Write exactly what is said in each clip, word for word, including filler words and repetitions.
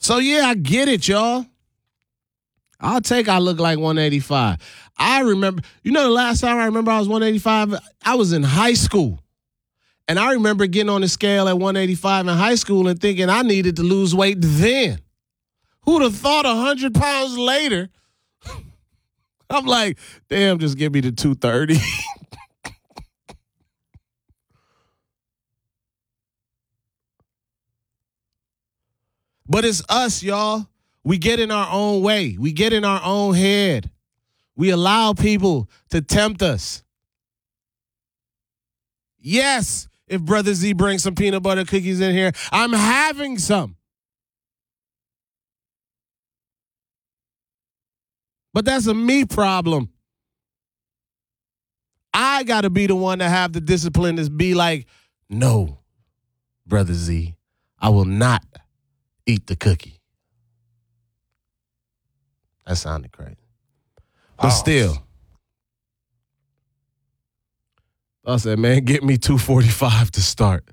So, yeah, I get it, y'all. I'll take I look like one eighty-five. I remember, you know, the last time I remember I was one eighty-five, I was in high school. And I remember getting on the scale at one eighty-five in high school and thinking I needed to lose weight then. Who'd have thought one hundred pounds later, I'm like, damn, just give me the two thirty. But it's us, y'all. We get in our own way. We get in our own head. We allow people to tempt us. Yes, if Brother Z brings some peanut butter cookies in here, I'm having some. But that's a me problem. I got to be the one to have the discipline to be like, no, Brother Z, I will not eat the cookie. That sounded crazy. But still, I said, man, get me two forty-five to start.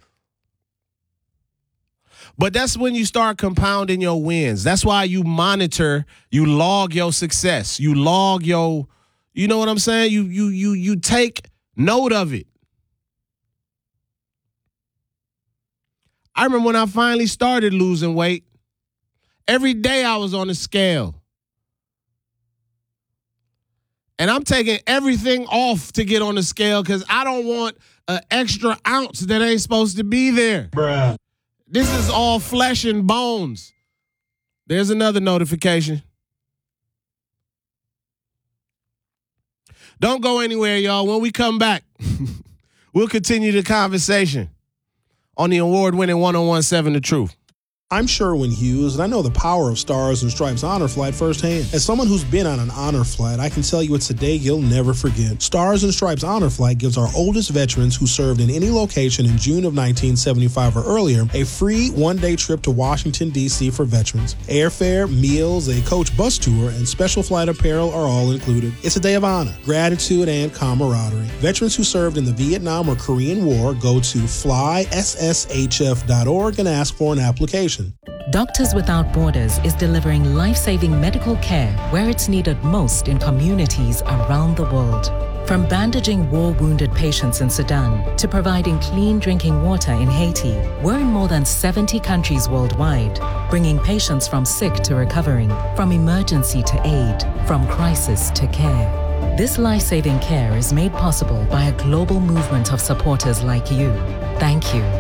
But that's when you start compounding your wins. That's why you monitor, you log your success. You log your, you know what I'm saying? You you you you take note of it. I remember when I finally started losing weight, every day I was on the scale. And I'm taking everything off to get on the scale because I don't want an extra ounce that ain't supposed to be there. Bruh. This is all flesh and bones. There's another notification. Don't go anywhere, y'all. When we come back, we'll continue the conversation on the award-winning one oh one seven The Truth. I'm Sherwin Hughes, and I know the power of Stars and Stripes Honor Flight firsthand. As someone who's been on an honor flight, I can tell you it's a day you'll never forget. Stars and Stripes Honor Flight gives our oldest veterans who served in any location in June of nineteen seventy-five or earlier a free one-day trip to Washington, D C for veterans. Airfare, meals, a coach bus tour, and special flight apparel are all included. It's a day of honor, gratitude, and camaraderie. Veterans who served in the Vietnam or Korean War go to fly s s h f dot org and ask for an application. Doctors Without Borders is delivering life-saving medical care where it's needed most in communities around the world. From bandaging war-wounded patients in Sudan to providing clean drinking water in Haiti, we're in more than seventy countries worldwide, bringing patients from sick to recovering, from emergency to aid, from crisis to care. This life-saving care is made possible by a global movement of supporters like you. Thank you.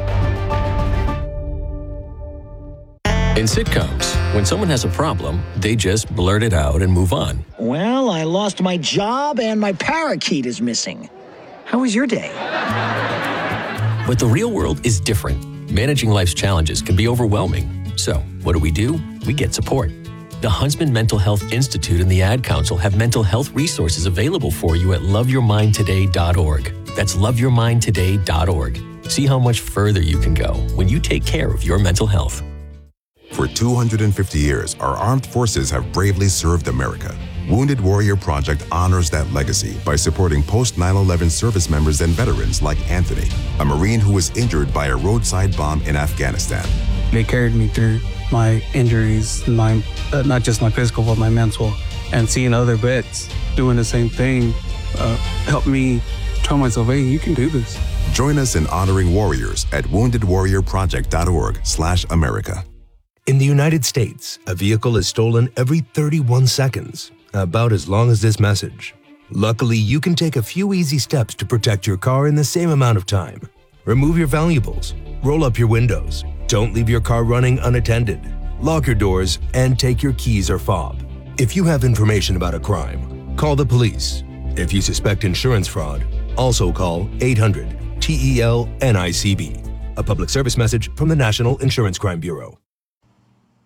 In sitcoms, when someone has a problem, they just blurt it out and move on. Well, I lost my job and my parakeet is missing. How was your day? But the real world is different. Managing life's challenges can be overwhelming. So, what do we do? We get support. The Huntsman Mental Health Institute and the Ad Council have mental health resources available for you at love your mind today dot org. That's love your mind today dot org. See how much further you can go when you take care of your mental health. For two hundred fifty years, our armed forces have bravely served America. Wounded Warrior Project honors that legacy by supporting post nine eleven service members and veterans like Anthony, a Marine who was injured by a roadside bomb in Afghanistan. They carried me through my injuries, my uh, not just my physical, but my mental. And seeing other vets doing the same thing uh, helped me tell myself, hey, you can do this. Join us in honoring warriors at wounded warrior project dot org slash America. In the United States, a vehicle is stolen every thirty-one seconds, about as long as this message. Luckily, you can take a few easy steps to protect your car in the same amount of time. Remove your valuables, roll up your windows, don't leave your car running unattended, lock your doors, and take your keys or fob. If you have information about a crime, call the police. If you suspect insurance fraud, also call eight hundred T E L N I C B. A public service message from the National Insurance Crime Bureau.